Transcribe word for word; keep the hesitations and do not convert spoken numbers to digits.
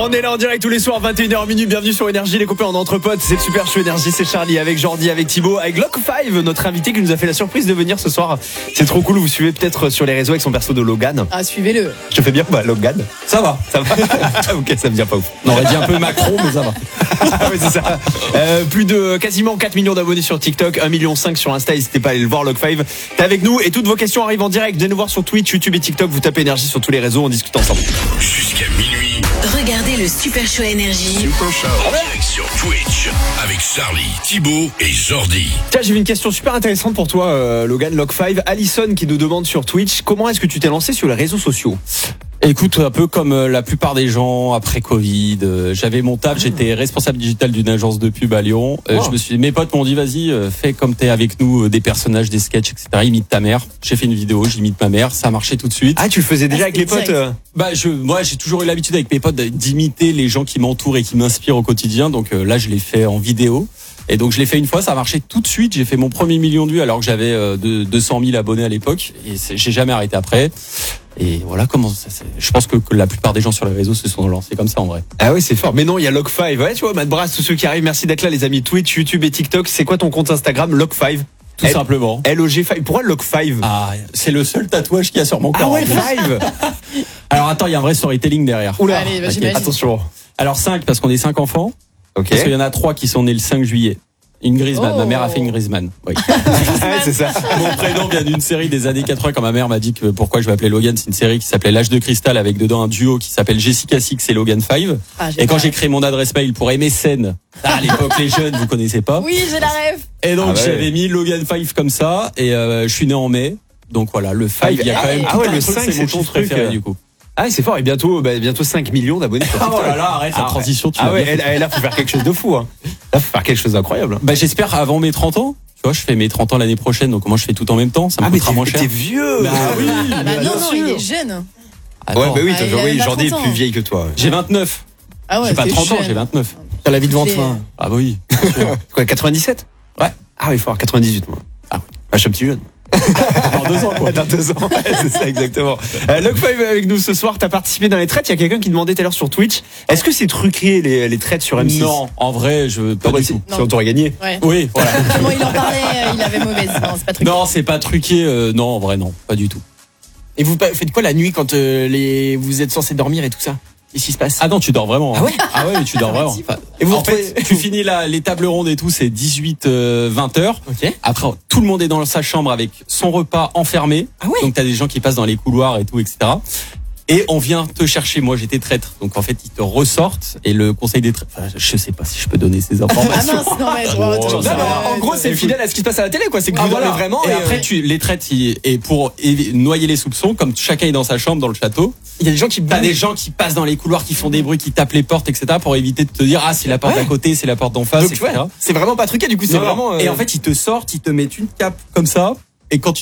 On est là en direct tous les soirs, vingt et une heures minutes. Bienvenue sur Énergie, les copains en entre potes. C'est le Super Show Énergie, c'est Charlie avec Jordi, avec Thibaut, avec Lock cinq, notre invité qui nous a fait la surprise de venir ce soir. C'est trop cool, vous suivez peut-être sur les réseaux avec son perso de Logan. Ah, suivez-le. Je te fais bien, bah Logan. Ça va, ça va. Ok, ça me vient pas ouf. On aurait dit un peu Macron, mais ça va. Ah oui, c'est ça. Euh, plus de quasiment quatre millions d'abonnés sur TikTok, un virgule cinq million sur Insta. N'hésitez pas à aller le voir, Lock cinq. T'es avec nous et toutes vos questions arrivent en direct. Venez nous voir sur Twitch, YouTube et TikTok. Vous tapez Énergie sur tous les réseaux, on discute ensemble. Jusqu'à minuit. Regardez le Super Show Énergie. Super Show. En direct sur Twitch. Avec Charlie, Thibaut et Jordi. Tiens, j'ai une question super intéressante pour toi, euh, Logan, Lock cinq. Alison qui nous demande sur Twitch, comment est-ce que tu t'es lancé sur les réseaux sociaux ? Écoute, un peu comme la plupart des gens après Covid, euh, j'avais mon taf, j'étais responsable digital d'une agence de pub à Lyon. Euh, Wow. Je me suis, mes potes m'ont dit vas-y, euh, fais comme t'es avec nous, euh, des personnages, des sketchs, et cetera. Imite ta mère. J'ai fait une vidéo, j'imite ma mère, ça a marché tout de suite. Ah, tu le faisais déjà Ah, avec les potes direct. euh... Bah je, moi j'ai toujours eu l'habitude avec mes potes d'imiter les gens qui m'entourent et qui m'inspirent au quotidien. Donc euh, là je l'ai fait en vidéo. Et donc je l'ai fait une fois, ça a marché tout de suite. J'ai fait mon premier million de vues alors que j'avais euh, de, deux cent mille abonnés à l'époque. Et c'est- j'ai jamais arrêté après. Et voilà comment ça. C'est... Je pense que, que la plupart des gens sur les réseaux se sont lancés comme ça en vrai. Ah oui, c'est fort. Mais non, il y a Lock cinq. Ouais, tu vois, Matt Brass, tous ceux qui arrivent, merci d'être là, les amis. Twitch, YouTube et TikTok. C'est quoi ton compte Instagram, Lock cinq? Tout L- simplement. L O G cinq. Pourquoi Lock cinq? Ah, c'est le seul tatouage qu'il y a sur mon corps. Ah ouais, en plus. cinq. Alors attends, il y a un vrai storytelling derrière. Oula. Allez, bah, Ok, j'imagine. Attention. Alors cinq parce qu'on est cinq enfants. Ok. Parce qu'il y en a trois qui sont nés le cinq juillet. Une Griezmann. Oh. Ma mère a fait une Griezmann. Oui. Ah ouais, c'est ça. Mon prénom vient d'une série des années quatre-vingts quand ma mère m'a dit que pourquoi je m'appelais Logan. C'est une série qui s'appelait L'âge de cristal avec dedans un duo qui s'appelle Jessica Six et Logan cinq. Ah, j'ai Et quand pas- j'ai créé mon adresse mail pour M S N, ah, à l'époque les jeunes vous connaissez pas. Oui, j'ai la rêve. Et donc Ah ouais. j'avais mis Logan cinq comme ça et euh, je suis né en mai. Donc voilà, le cinq, il y a quand même Ah tout ouais, un le truc, cinq, c'est c'est mon ton chiffre truc, préféré euh. du coup. Ah, c'est fort. Et bientôt, bah, bientôt cinq millions d'abonnés sur Ah TikTok. oh là là, arrête la Ah, transition, tu Ah l'as ouais, bien elle, fait. elle, là, faut faire quelque chose de fou, hein. Là, faut faire quelque chose d'incroyable. Bah j'espère avant mes trente ans. Tu vois, je fais mes trente ans l'année prochaine, donc moi je fais tout en même temps, ça me Ah, mais coûtera t'es, moins cher. t'es vieux. Bah oui, Bah, bah, non, bien non, sûr. il est jeune. Attends, Ouais, bah oui, Ah, t'as- il a oui, même pas Jordi est trente ans. plus vieille que toi. J'ai vingt-neuf. Ah ouais, J'ai pas c'est trente ans, jeune. j'ai vingt-neuf. T'as la vie devant C'est- toi. Ah bah oui. Quoi, quatre-vingt-dix-sept? Ouais. Ah oui, fort, quatre-vingt-dix-huit, moi. Ah. Ah, je suis un petit jeune. Dans deux ans quoi. Dans deux ans, ouais, c'est ça exactement. Euh, Lock cinq avec nous ce soir, t'as participé dans les traites. Il y a quelqu'un qui demandait tout à l'heure sur Twitch, est-ce que c'est truqué les, les traites sur M six? Non, en vrai, je pas Non, bah, du si, tout. si on t'aurait gagné. Ouais. Oui, voilà. Comment il en parlait, euh, il avait mauvaise. Non, c'est pas truc. Non, c'est pas truqué. euh, non, en vrai, non, pas du tout. Et vous pa- faites quoi la nuit quand euh, les vous êtes censé dormir et tout ça? Qu'est-ce qui se passe? Ah non, tu dors vraiment. hein. Ah ouais Ah ouais, tu dors vraiment. Enfin, Et vous en retrouvez- fait, tu finis là, les tables rondes et tout, c'est dix-huit vingt heures. Ok. Après, tout le monde est dans sa chambre avec son repas enfermé. Ah ouais. Donc t'as des gens qui passent dans les couloirs et tout, et cetera. Et on vient te chercher. Moi, j'étais traître. Donc en fait, ils te ressortent et le conseil des traîtres. Enfin, je sais pas si je peux donner ces Ah informations. mince, non, mais. Oh, oh, ça tu- va. euh, En gros, c'est écoute. fidèle à ce qui se passe à la télé, quoi. C'est que Ah, vous voilà. dormez vraiment. Et Et après, euh, tu les traites. ils- Et pour évi- noyer les soupçons, comme chacun est dans sa chambre dans le château, il y a des gens qui t'as bougent. des gens qui passent dans les couloirs, qui font des bruits, qui tapent les portes, et cetera, pour éviter de te dire ah c'est la porte Ouais. d'à côté, c'est la porte d'en face, Donc, et cetera. ouais, c'est vraiment pas truqué, du coup, c'est Non, non. vraiment. euh, Et en fait, ils te sortent, ils te mettent une cape comme ça, et quand tu